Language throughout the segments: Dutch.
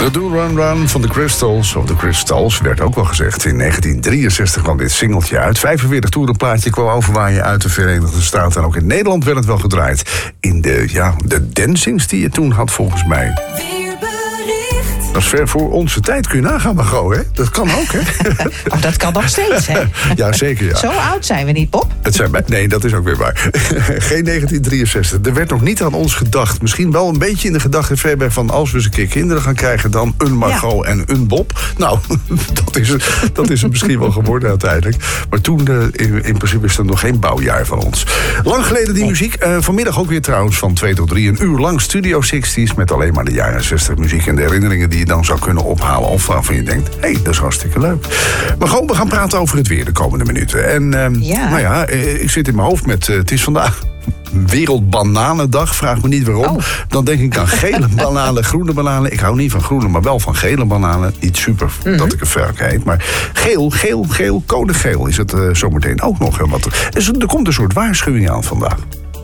De Do Run Run van de Crystals, of de Crystals, werd ook wel gezegd. In 1963 kwam dit singeltje uit. 45 toerenplaatje kwam overwaaien uit de Verenigde Staten. En ook in Nederland werd het wel gedraaid. In de dancings die je toen had, volgens mij. Dat is ver voor onze tijd, kun je nagaan, Margot, hè? Dat kan ook, hè? Oh, dat kan nog steeds, hè? Ja, zeker, ja. Zo oud zijn we niet, Bob? Nee, dat is ook weer waar. Geen 1963. Er werd nog niet aan ons gedacht. Misschien wel een beetje in de gedachte verder van... als we eens een keer kinderen gaan krijgen... dan een Margot en een Bob. Nou, dat is het misschien wel geworden uiteindelijk. Maar toen, in principe, is er nog geen bouwjaar van ons. Lang geleden die muziek. Vanmiddag ook weer trouwens van 2 tot 3. Een uur lang Studio 60's... met alleen maar de jaren 60 muziek en de herinneringen... die je dan zou kunnen ophalen. Of waarvan je denkt, hé, dat is hartstikke leuk. Maar gewoon, we gaan praten over het weer de komende minuten. En nou ja, ik zit in mijn hoofd met... het is vandaag Wereldbananendag. Vraag me niet waarom. Oh. Dan denk ik aan gele bananen, groene bananen. Ik hou niet van groene, maar wel van gele bananen. Niet super dat ik het vaak eet. Maar geel, code geel is het zometeen ook nog. Wat. Er komt een soort waarschuwing aan vandaag.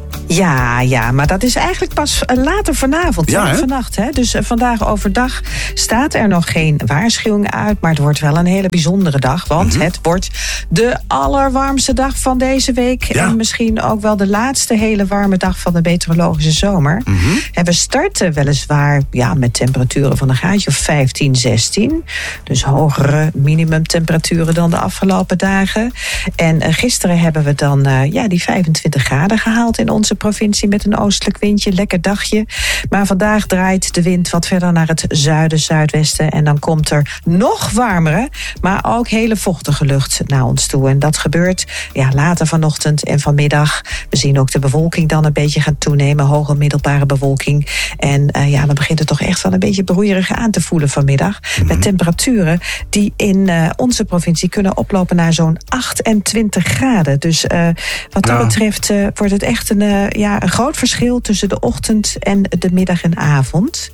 Ja, maar dat is eigenlijk pas later vanavond, vannacht. Hè? Dus vandaag overdag staat er nog geen waarschuwing uit... maar het wordt wel een hele bijzondere dag... want het wordt de allerwarmste dag van deze week... en misschien ook wel de laatste hele warme dag van de meteorologische zomer. En we starten weliswaar met temperaturen van een graadje of 15, 16. Dus hogere minimumtemperaturen dan de afgelopen dagen. En gisteren hebben we dan die 25 graden gehaald in onze provincie met een oostelijk windje, lekker dagje. Maar vandaag draait de wind wat verder naar het zuiden, zuidwesten en dan komt er nog warmere, maar ook hele vochtige lucht naar ons toe. En dat gebeurt later vanochtend en vanmiddag. We zien ook de bewolking dan een beetje gaan toenemen, hoge middelbare bewolking. En dan begint het toch echt wel een beetje broeierig aan te voelen vanmiddag. Met temperaturen die in onze provincie kunnen oplopen naar zo'n 28 graden. Dus wat dat betreft wordt het echt een groot verschil tussen de ochtend en de middag en avond.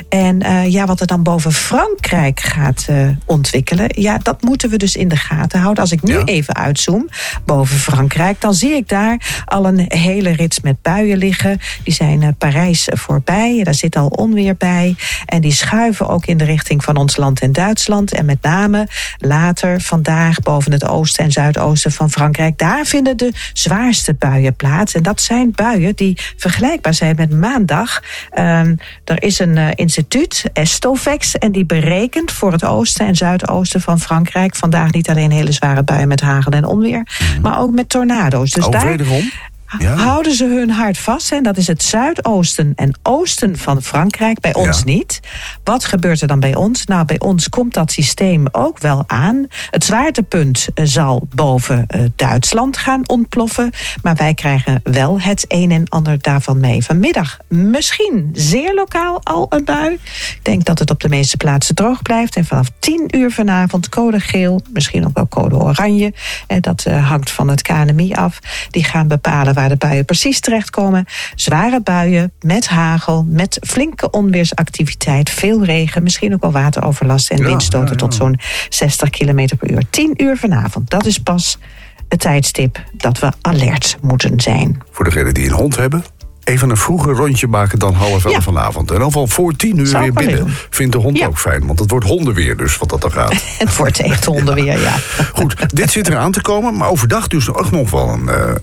En wat er dan boven Frankrijk gaat ontwikkelen, dat moeten we dus in de gaten houden. Als ik nu even uitzoom boven Frankrijk, dan zie ik daar al een hele rits met buien liggen. Die zijn Parijs voorbij, daar zit al onweer bij. En die schuiven ook in de richting van ons land en Duitsland. En met name later vandaag boven het oosten en zuidoosten van Frankrijk, daar vinden de zwaarste buien plaats. En dat zijn buien die vergelijkbaar zijn met maandag. Er is een instituut, Estovex, en die berekent voor het oosten en zuidoosten van Frankrijk vandaag niet alleen hele zware buien met hagel en onweer, maar ook met tornado's. Dus wederom? Houden ze hun hart vast. En dat is het zuidoosten en oosten van Frankrijk. Bij ons niet. Wat gebeurt er dan bij ons? Nou, bij ons komt dat systeem ook wel aan. Het zwaartepunt zal boven Duitsland gaan ontploffen. Maar wij krijgen wel het een en ander daarvan mee. Vanmiddag misschien zeer lokaal al een bui. Ik denk dat het op de meeste plaatsen droog blijft. En vanaf 10 uur vanavond code geel. Misschien ook wel code oranje. Dat hangt van het KNMI af. Die gaan bepalen waar de buien precies terechtkomen. Zware buien met hagel, met flinke onweersactiviteit, veel regen, misschien ook wel wateroverlast en windstoten tot zo'n 60 km per uur. 10 uur vanavond, dat is pas het tijdstip dat we alert moeten zijn. Voor degenen die een hond hebben, even een vroeger rondje maken dan 10:30 vanavond. En dan voor 10 uur weer binnen. Vindt de hond ook fijn, want het wordt hondenweer dus, wat dat dan gaat. Het wordt echt hondenweer, ja. Goed, dit zit eraan te komen, maar overdag dus ook nog wel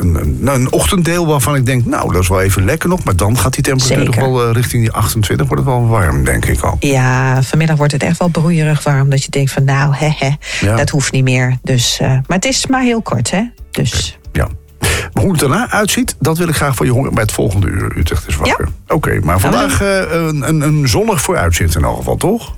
een ochtenddeel waarvan ik denk, nou, dat is wel even lekker nog, maar dan gaat die temperatuur toch wel richting die 28, wordt het wel warm, denk ik al. Ja, vanmiddag wordt het echt wel broeierig warm, dat je denkt van, nou, dat hoeft niet meer. Dus, maar het is maar heel kort, hè. Dus... Ja. Maar hoe het erna uitziet, dat wil ik graag van je horen bij het volgende uur. Utrecht is wakker. Ja. Oké, maar vandaag een zonnig vooruitzicht in elk geval, toch?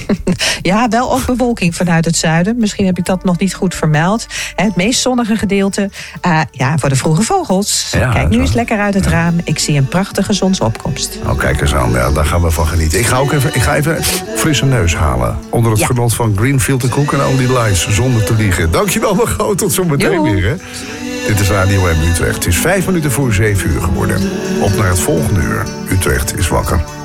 Ja, wel ook bewolking vanuit het zuiden. Misschien heb ik dat nog niet goed vermeld. Het meest zonnige gedeelte, voor de vroege vogels. Ja, kijk nu eens lekker uit het raam. Ik zie een prachtige zonsopkomst. Oh, kijk eens aan. Ja, daar gaan we van genieten. Ik ga even frisse neus halen. Onder het genot van Greenfield Cook en al die lies. Zonder te liegen. Dankjewel, Margot. Tot zo meteen weer, hè. Dit is Radio M Utrecht. Het is 5 minuten voor 7 uur geworden. Op naar het volgende uur. Utrecht is wakker.